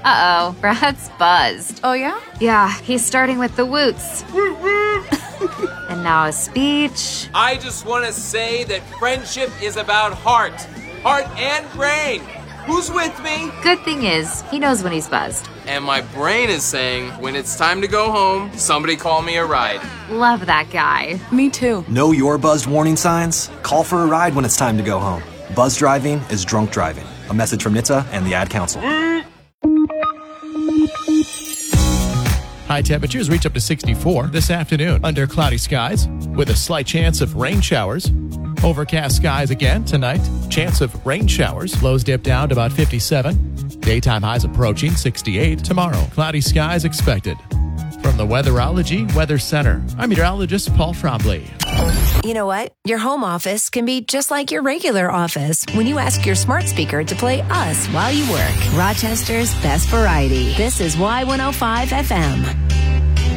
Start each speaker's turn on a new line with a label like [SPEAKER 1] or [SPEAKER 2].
[SPEAKER 1] Uh-oh, Brad's buzzed.
[SPEAKER 2] Oh, yeah?
[SPEAKER 1] Yeah, he's starting with the woots. And now a speech.
[SPEAKER 3] I just want to say that friendship is about heart and brain. Who's with me?
[SPEAKER 1] Good thing is, he knows when he's buzzed.
[SPEAKER 3] And my brain is saying, when it's time to go home, somebody call me a ride.
[SPEAKER 1] Love that guy.
[SPEAKER 2] Me too.
[SPEAKER 4] Know your buzzed warning signs? Call for a ride when it's time to go home. Buzz driving is drunk driving. A message from NHTSA and the Ad Council.
[SPEAKER 5] High temperatures reach up to 64 this afternoon under cloudy skies with a slight chance of rain showers. Overcast skies again tonight. Chance of rain showers. Lows dip down to about 57. Daytime highs approaching 68 tomorrow. Cloudy skies expected. From the Weatherology Weather Center, I'm meteorologist Paul Trombley.
[SPEAKER 6] You know what? Your home office can be just like your regular office when you ask your smart speaker to play us while you work. Rochester's best variety. This is Y105 FM.